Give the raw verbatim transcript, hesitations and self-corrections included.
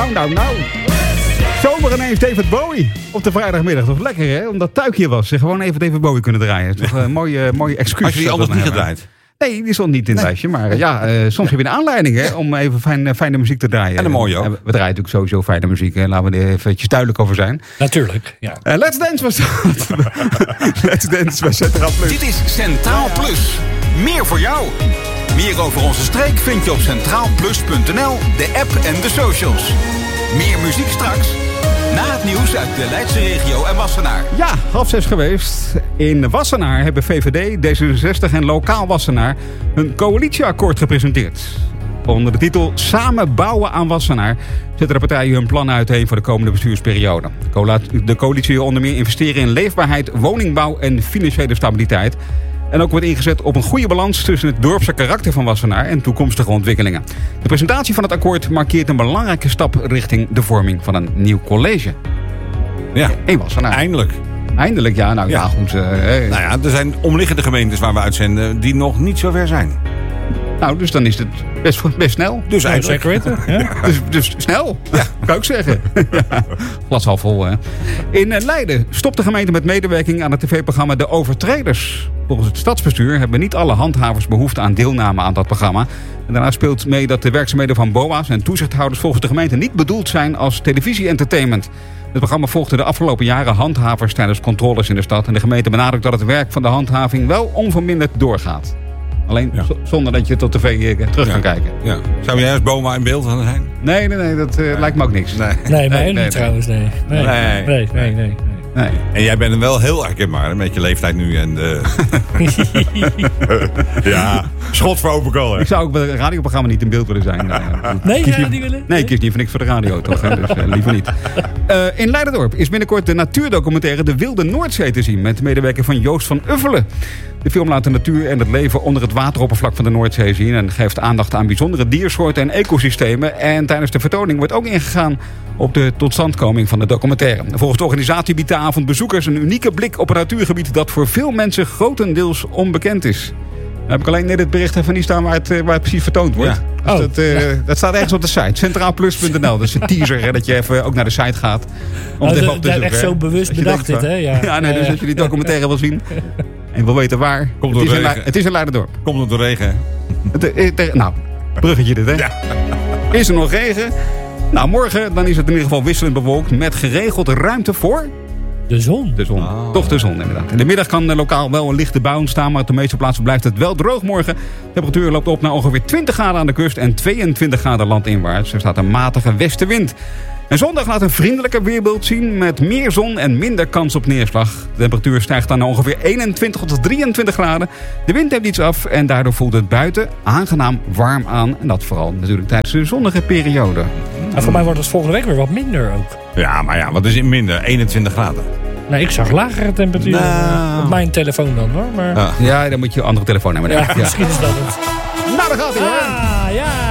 Nou, nou, nou. Zomer ineens David Bowie op de vrijdagmiddag. Toch lekker, hè? Omdat Tuik hier was. Ze gewoon even David Bowie kunnen draaien. Toch een mooie, mooie excuus. Had je die anders niet gedraaid? Nee, die stond niet in het nee. lijstje. Maar ja, uh, soms heb je een aanleiding hè, om even fijn, fijne muziek te draaien. En een mooie ook. We, we draaien natuurlijk sowieso fijne muziek. Hè. Laten we er eventjes duidelijk over zijn. Natuurlijk, ja. Uh, Let's Dance was dat. Let's Dance was Centraal Plus. Dit is Centraal Plus. Meer voor jou. Meer over onze streek vind je op centraal plus punt n l, de app en de socials. Meer muziek straks. Na het nieuws uit de Leidse regio en Wassenaar. Ja, half zes geweest. In Wassenaar hebben V V D, D zesenzestig en Lokaal Wassenaar een coalitieakkoord gepresenteerd. Onder de titel Samen bouwen aan Wassenaar zetten de partijen hun plannen uiteen voor de komende bestuursperiode. De coalitie wil onder meer investeren in leefbaarheid, woningbouw en financiële stabiliteit. En ook wordt ingezet op een goede balans tussen het dorpse karakter van Wassenaar en toekomstige ontwikkelingen. De presentatie van het akkoord markeert een belangrijke stap richting de vorming van een nieuw college. Ja, in Wassenaar. Eindelijk. Eindelijk, ja. Nou ja, ja goed. Uh, hey. Nou ja, er zijn omliggende gemeentes waar we uitzenden die nog niet zo ver zijn. Nou, dus dan is het best, best snel. Dus eigenlijk. Weten, ja? dus, dus snel, ja, kan ik zeggen. ja. Glas half vol, hè. In Leiden stopt de gemeente met medewerking aan het tv-programma De Overtreders. Volgens het stadsbestuur hebben niet alle handhavers behoefte aan deelname aan dat programma. En daarna speelt mee dat de werkzaamheden van B O A's en toezichthouders volgens de gemeente niet bedoeld zijn als televisie-entertainment. Het programma volgde de afgelopen jaren handhavers tijdens controles in de stad. En de gemeente benadrukt dat het werk van de handhaving wel onverminderd doorgaat. Alleen ja. z- zonder dat je tot tv terug ja. kan kijken. Ja. Zou jij als Boma in beeld gaan zijn? Nee, nee, nee, dat uh, nee. lijkt me ook niks. Nee, nee, mij nee, niet nee, trouwens, nee. Nee, nee, nee, nee. nee, nee. Nee. En jij bent wel heel herkenbaar met je leeftijd nu. En de... ja, schot voor open goal. Ik zou ook bij het radioprogramma niet in beeld willen zijn. Uh, nee, kies ja, niet, niet willen? Nee, ik kies niet voor niks voor de radio, toch? Hè? Dus uh, liever niet. Uh, in Leiderdorp is binnenkort de natuurdocumentaire De Wilde Noordzee te zien. Met medewerking van Joost van Uffelen. De film laat de natuur en het leven onder het wateroppervlak van de Noordzee zien. En geeft aandacht aan bijzondere diersoorten en ecosystemen. En tijdens de vertoning wordt ook ingegaan op de totstandkoming van de documentaire. Volgens de organisatie biedt de avond bezoekers een unieke blik op een natuurgebied dat voor veel mensen grotendeels onbekend is. Dan heb ik alleen net het bericht even niet staan waar het, waar het precies vertoond wordt. Ja. Dus oh, dat, uh, ja. dat staat ergens op de site. centraal plus punt n l. Dat is een teaser hè, dat je even ook naar de site gaat. Om oh, het dat is echt zo bewust bedacht dit, hè? Ja, ja nee, dus als je die documentaire wil zien en wil weten waar. Komt het, door is regen. in, het is in Leiderdorp. Komt het door regen? Het, het, nou, bruggetje dit, hè? Ja. Is er nog regen? Nou, morgen dan is het in ieder geval wisselend bewolkt met geregeld ruimte voor... De zon. De zon. Oh. Toch de zon, inderdaad. In de middag kan uh, lokaal wel een lichte bui ontstaan, maar op de meeste plaatsen blijft het wel droog morgen. De temperatuur loopt op naar ongeveer twintig graden aan de kust en tweeëntwintig graden landinwaarts. Er staat een matige westenwind. En zondag laat een vriendelijker weerbeeld zien met meer zon en minder kans op neerslag. De temperatuur stijgt dan naar ongeveer eenentwintig tot drieëntwintig graden. De wind neemt iets af en daardoor voelt het buiten aangenaam warm aan. En dat vooral natuurlijk tijdens de zonnige periode. En voor mij wordt het volgende week weer wat minder ook. Ja, maar ja, wat is het minder? eenentwintig graden. Nee, ik zag lagere temperaturen nou. op mijn telefoon dan hoor. Maar... Ja. ja, dan moet je een andere telefoon nemen. Ja, ja. misschien is dat het. Nou, daar gaat hij hoor. Ah, ja.